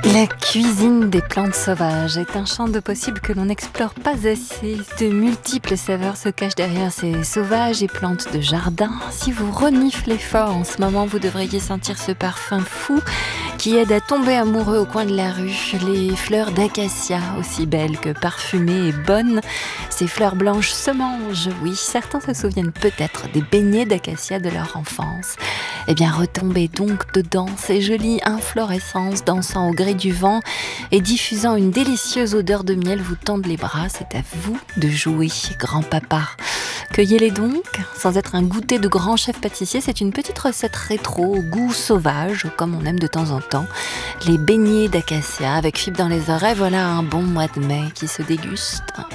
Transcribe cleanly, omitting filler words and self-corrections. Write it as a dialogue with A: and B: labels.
A: La cuisine des plantes sauvages est un champ de possibles que l'on n'explore pas assez. De multiples saveurs se cachent derrière ces sauvages et plantes de jardin. Si vous reniflez fort en ce moment, vous devriez sentir ce parfum fou qui aide à tomber amoureux au coin de la rue. Les fleurs d'acacia, aussi belles que parfumées et bonnes. Ces fleurs blanches se mangent, oui. Certains se souviennent peut-être des beignets d'acacia de leur enfance. Eh bien, retombez donc dedans, ces jolies inflorescences dansant au gré du vent et diffusant une délicieuse odeur de miel vous tendent les bras. C'est à vous de jouer, grand-papa. Cueillez-les donc, sans être un goûter de grand chef pâtissier, c'est une petite recette rétro, au goût sauvage, comme on aime de temps en temps. Les beignets d'acacia avec fibres dans les oreilles, voilà un bon mois de mai qui se déguste.